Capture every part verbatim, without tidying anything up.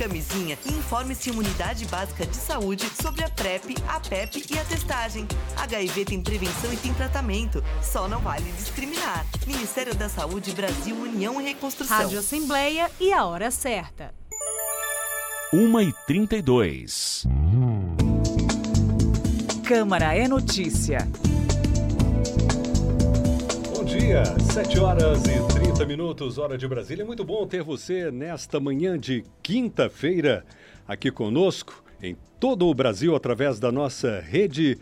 camisinha e informe-se em uma unidade básica de saúde sobre a PrEP, a PEP e a testagem. H I V tem prevenção e tem tratamento. Só não vale discriminar. Ministério da Saúde, Brasil, União e Reconstrução. Rádio Assembleia e a hora certa. uma e trinta e dois. Câmara é notícia. Bom dia, sete horas e trinta minutos, hora de Brasília. É muito bom ter você nesta manhã de quinta-feira aqui conosco, em todo o Brasil, através da nossa rede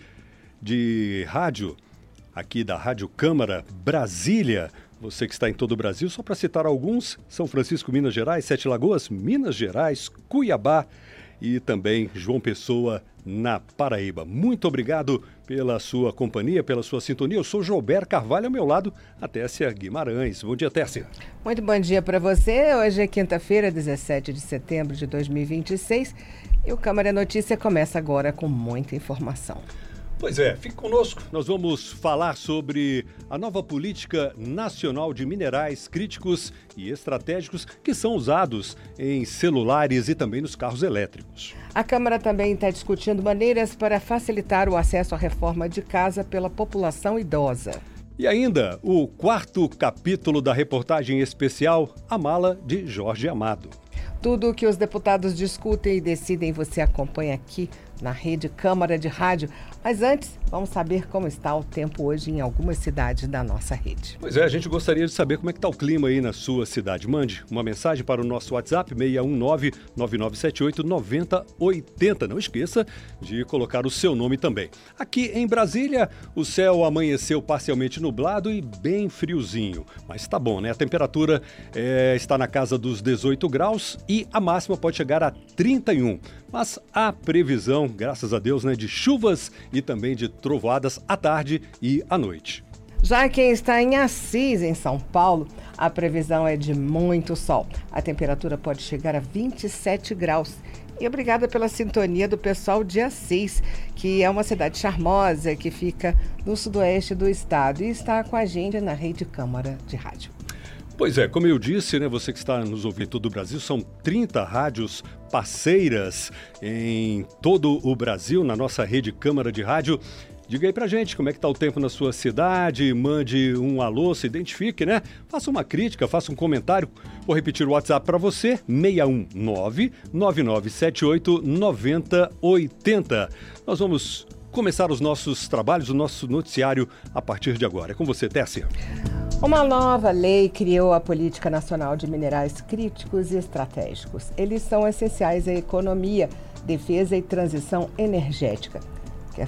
de rádio, aqui da Rádio Câmara Brasília. Você que está em todo o Brasil, só para citar alguns: São Francisco, Minas Gerais, Sete Lagoas, Minas Gerais, Cuiabá e também João Pessoa, na Paraíba. Muito obrigado pela sua companhia, pela sua sintonia. Eu sou Jober Carvalho, ao meu lado, a Tércia Guimarães. Bom dia, Tércia. Muito bom dia para você. Hoje é quinta-feira, dezessete de setembro de dois mil e vinte e seis, e o Câmara Notícia começa agora com muita informação. Pois é, fique conosco. Nós vamos falar sobre a nova política nacional de minerais críticos e estratégicos que são usados em celulares e também nos carros elétricos. A Câmara também está discutindo maneiras para facilitar o acesso à reforma de casa pela população idosa. E ainda, o quarto capítulo da reportagem especial A Mala de Jorge Amado. Tudo o que os deputados discutem e decidem você acompanha aqui na Rede Câmara de Rádio. Mas antes, vamos saber como está o tempo hoje em algumas cidades da nossa rede. Pois é, a gente gostaria de saber como é que está o clima aí na sua cidade. Mande uma mensagem para o nosso WhatsApp, seis um nove, nove nove sete oito, nove zero oito zero. Não esqueça de colocar o seu nome também. Aqui em Brasília, o céu amanheceu parcialmente nublado e bem friozinho. Mas tá bom, né? A temperatura é, está na casa dos dezoito graus e a máxima pode chegar a trinta e um. Mas há previsão, graças a Deus, né, de chuvas e também de trovoadas à tarde e à noite. Já quem está em Assis, em São Paulo, a previsão é de muito sol. A temperatura pode chegar a vinte e sete graus. E obrigada pela sintonia do pessoal de Assis, que é uma cidade charmosa que fica no sudoeste do estado e está com a gente na Rede Câmara de Rádio. Pois é, como eu disse, né, você que está nos ouvindo em todo o Brasil, são trinta rádios parceiras em todo o Brasil, na nossa Rede Câmara de Rádio. Diga aí pra gente como é que tá o tempo na sua cidade, mande um alô, se identifique, né? Faça uma crítica, faça um comentário. Vou repetir o WhatsApp para você, seis um nove, nove nove sete oito, nove zero oito zero. Nós vamos começar os nossos trabalhos, o nosso noticiário a partir de agora. É com você, Tércia. Uma nova lei criou a Política Nacional de Minerais Críticos e Estratégicos. Eles são essenciais à economia, defesa e transição energética. Quer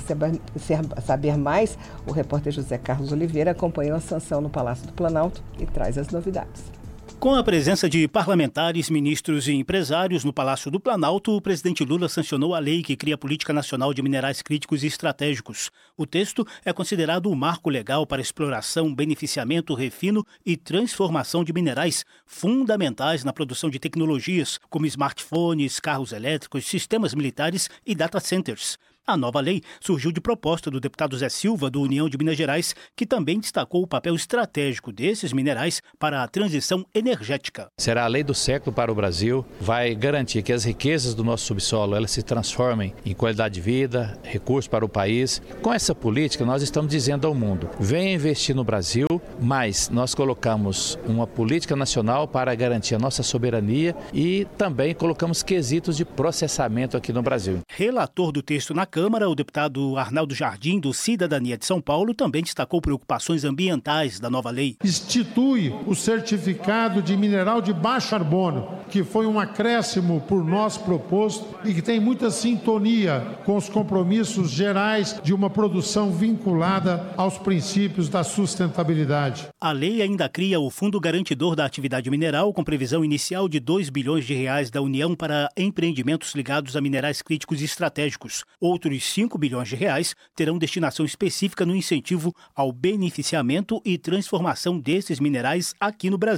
saber mais? O repórter José Carlos Oliveira acompanhou a sanção no Palácio do Planalto e traz as novidades. Com a presença de parlamentares, ministros e empresários no Palácio do Planalto, o presidente Lula sancionou a lei que cria a Política Nacional de Minerais Críticos e Estratégicos. O texto é considerado o marco legal para exploração, beneficiamento, refino e transformação de minerais fundamentais na produção de tecnologias, como smartphones, carros elétricos, sistemas militares e data centers. A nova lei surgiu de proposta do deputado Zé Silva, do União de Minas Gerais, que também destacou o papel estratégico desses minerais para a transição energética. Será a lei do século para o Brasil, vai garantir que as riquezas do nosso subsolo elas se transformem em qualidade de vida, recursos para o país. Com essa política, nós estamos dizendo ao mundo, venha investir no Brasil, mas nós colocamos uma política nacional para garantir a nossa soberania e também colocamos quesitos de processamento aqui no Brasil. Relator do texto na Câmara, o deputado Arnaldo Jardim, do Cidadania de São Paulo, também destacou preocupações ambientais da nova lei. Institui o certificado de mineral de baixo carbono, que foi um acréscimo por nós proposto e que tem muita sintonia com os compromissos gerais de uma produção vinculada aos princípios da sustentabilidade. A lei ainda cria o Fundo Garantidor da Atividade Mineral, com previsão inicial de dois bilhões de reais da União para empreendimentos ligados a minerais críticos e estratégicos. Outros cinco bilhões de reais terão destinação específica no incentivo ao beneficiamento e transformação desses minerais aqui no Brasil.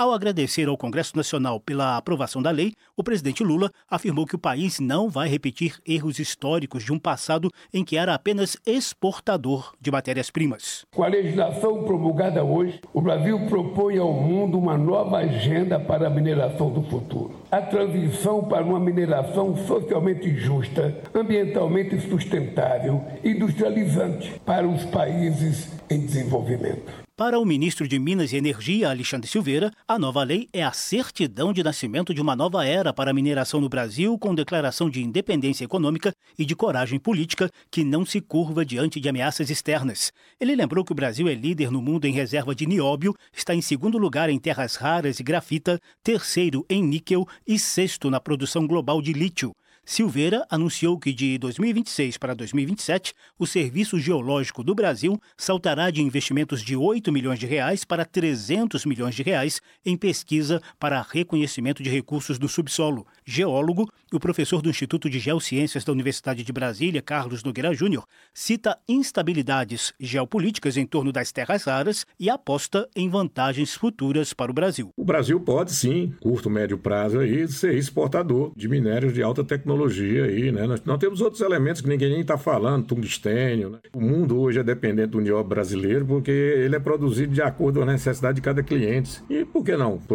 Ao agradecer ao Congresso Nacional pela aprovação da lei, o presidente Lula afirmou que o país não vai repetir erros históricos de um passado em que era apenas exportador de matérias-primas. Com a legislação promulgada hoje, o Brasil propõe ao mundo uma nova agenda para a mineração do futuro. A transição para uma mineração socialmente justa, ambientalmente sustentável e industrializante para os países em desenvolvimento. Para o ministro de Minas e Energia, Alexandre Silveira, a nova lei é a certidão de nascimento de uma nova era para a mineração no Brasil, com declaração de independência econômica e de coragem política que não se curva diante de ameaças externas. Ele lembrou que o Brasil é líder no mundo em reserva de nióbio, está em segundo lugar em terras raras e grafita, terceiro em níquel e sexto na produção global de lítio. Silveira anunciou que de dois mil e vinte e seis para dois mil e vinte e sete, o Serviço Geológico do Brasil saltará de investimentos de oito milhões de reais para trezentos milhões de reais em pesquisa para reconhecimento de recursos do subsolo. Geólogo, o professor do Instituto de Geociências da Universidade de Brasília, Carlos Nogueira Júnior, cita instabilidades geopolíticas em torno das terras raras e aposta em vantagens futuras para o Brasil. O Brasil pode sim, curto, médio prazo, aí, ser exportador de minérios de alta tecnologia. Tecnologia aí, né? Nós, nós temos outros elementos que ninguém nem está falando, tungstênio, né? O mundo hoje é dependente do nióbio brasileiro porque ele é produzido de acordo com a necessidade de cada cliente. E por que não?